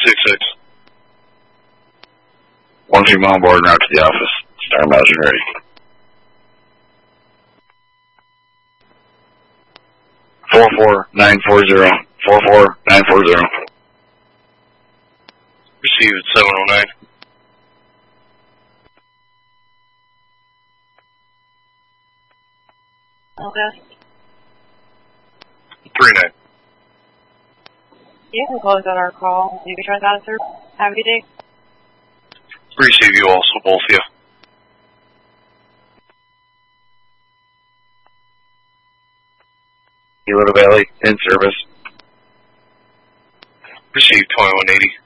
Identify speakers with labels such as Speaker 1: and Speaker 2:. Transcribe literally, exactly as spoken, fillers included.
Speaker 1: six six.
Speaker 2: One female on board and out to the office. Star Mountain ready. Four four nine four zero. Four four nine four zero.
Speaker 1: Received at seven oh nine.
Speaker 3: Okay.
Speaker 1: Three nine.
Speaker 3: You can close out our call. You can try that, sir. Have a good day.
Speaker 1: Receive you also, both of you.
Speaker 2: Little Valley in service.
Speaker 1: Received twenty-one eighty.